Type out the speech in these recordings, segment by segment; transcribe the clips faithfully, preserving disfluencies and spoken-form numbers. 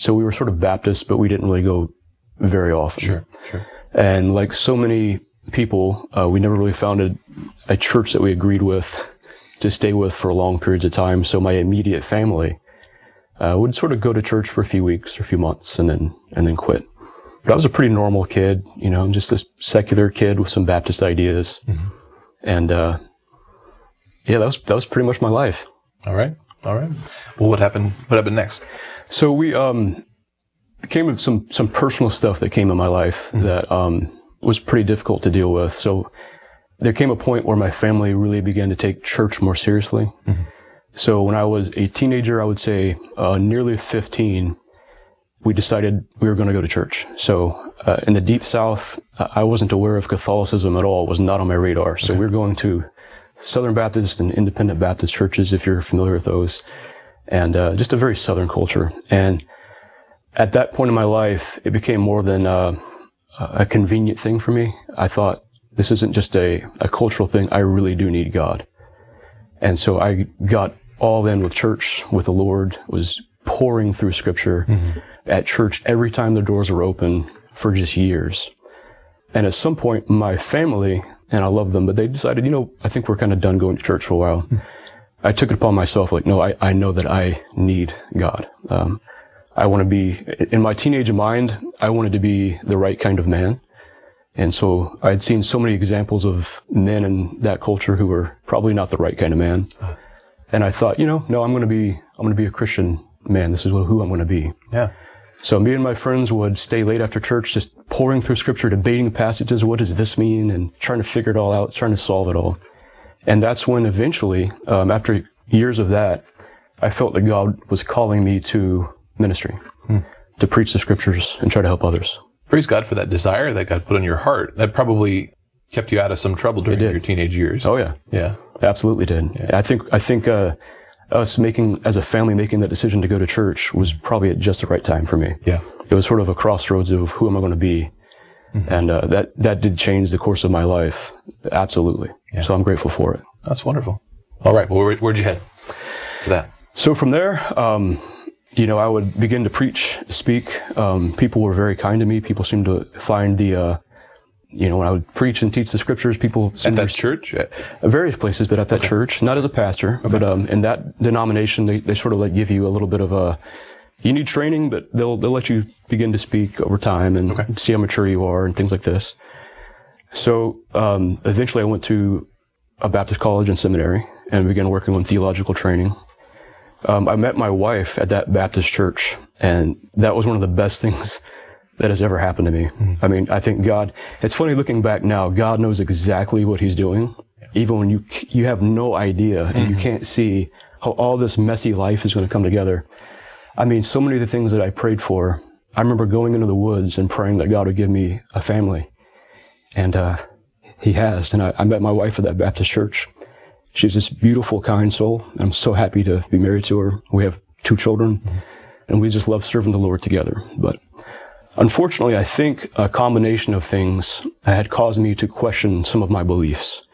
So we were sort of Baptist, but we didn't really go very often. Sure, sure. And like so many people, uh, we never really found a, a church that we agreed with to stay with for long periods of time. So my immediate family uh, would sort of go to church for a few weeks or a few months and then and then quit. But I was a pretty normal kid, you know, just a secular kid with some Baptist ideas. Mm-hmm. And uh, yeah, that was that was pretty much my life. All right, all right. Well, what happened? What happened next? So we um, came with some some personal stuff that came in my life mm-hmm. that um, was pretty difficult to deal with. So there came a point where my family really began to take church more seriously. Mm-hmm. So when I was a teenager, I would say uh, nearly fifteen, we decided we were going to go to church. So uh, in the Deep South, uh, I wasn't aware of Catholicism at all. It was not on my radar. So okay. we were going to Southern Baptist and Independent Baptist churches, if you're familiar with those, and uh, just a very Southern culture. And at that point in my life, it became more than uh, a convenient thing for me. I thought, this isn't just a, a cultural thing. I really do need God. And so I got all in with church, with the Lord, was pouring through Scripture mm-hmm. at church every time the doors were open for just years. And at some point, my family, and I love them, but they decided, you know, I think we're kind of done going to church for a while. Mm-hmm. I took it upon myself, like, no, I, I know that I need God. Um, I want to be, in my teenage mind, I wanted to be the right kind of man. And so I'd seen so many examples of men in that culture who were probably not the right kind of man. Uh-huh. And I thought, you know, no, I'm going to be, I'm going to be a Christian man. This is who I'm going to be. Yeah. So me and my friends would stay late after church, just pouring through Scripture, debating passages. What does this mean? And trying to figure it all out, trying to solve it all. And that's when eventually, um, after years of that, I felt that God was calling me to ministry, hmm. to preach the Scriptures and try to help others. Praise God for that desire that God put on your heart. That probably kept you out of some trouble during your teenage years. Oh yeah, yeah, absolutely did. Yeah. I think I think uh, us making as a family making that decision to go to church was probably at just the right time for me. Yeah, it was sort of a crossroads of who am I going to be, mm-hmm. and uh, that that did change the course of my life. Absolutely. Yeah. So I'm grateful for it. That's wonderful. All right. Well, where, where'd you head for that? So from there. Um, You know, I would begin to preach, speak. Um, people were very kind to me. People seemed to find the, uh, you know, when I would preach and teach the Scriptures, people at that church, at various places, but at that okay. church, not as a pastor, okay. but um, in that denomination, they, they sort of like give you a little bit of a, you need training, but they'll they'll let you begin to speak over time and okay. see how mature you are and things like this. So um, eventually, I went to a Baptist college and seminary and began working on theological training. Um, I met my wife at that Baptist church, and that was one of the best things that has ever happened to me. Mm-hmm. I mean, I think God, it's funny looking back now, God knows exactly what He's doing, yeah. even when you you have no idea and mm-hmm. you can't see how all this messy life is going to come together. I mean, so many of the things that I prayed for, I remember going into the woods and praying that God would give me a family, and uh, He has. And I, I met my wife at that Baptist church. She's this beautiful, kind soul. I'm so happy to be married to her. We have two children, mm-hmm. and we just love serving the Lord together. But unfortunately, I think a combination of things had caused me to question some of my beliefs.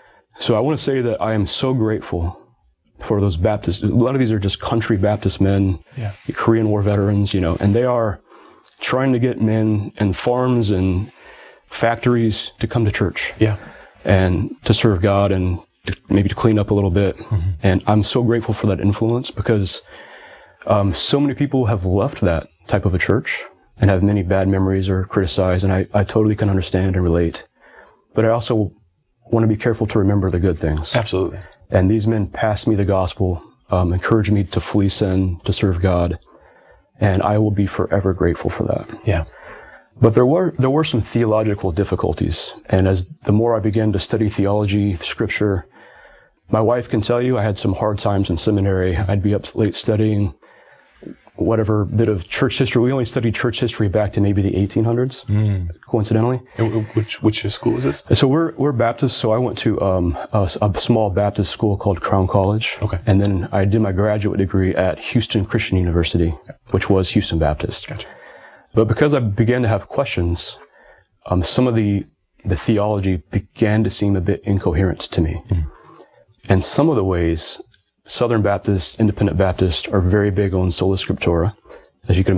So I want to say that I am so grateful for those Baptists. A lot of these are just country Baptist men, yeah. Korean War veterans, you know, and they are trying to get men in farms and factories to come to church, yeah, and to serve God and maybe to clean up a little bit. Mm-hmm. And I'm so grateful for that influence because um, so many people have left that type of a church and have many bad memories or criticized, and I, I totally can understand and relate. But I also want to be careful to remember the good things. Absolutely. And these men passed me the gospel, um, encouraged me to flee sin, to serve God, and I will be forever grateful for that. Yeah. But there were there were some theological difficulties, and as the more I began to study theology, Scripture, my wife can tell you I had some hard times in seminary. I'd be up late studying whatever bit of church history. We only studied church history back to maybe the eighteen hundreds, mm. coincidentally. And which which school is this? So we're we're Baptist. So I went to um, a, a small Baptist school called Crown College. Okay. And then I did my graduate degree at Houston Christian University, which was Houston Baptist. Gotcha. But because I began to have questions, um, some of the the theology began to seem a bit incoherent to me. Mm. And some of the ways Southern Baptists, Independent Baptists are very big on sola scriptura, as you can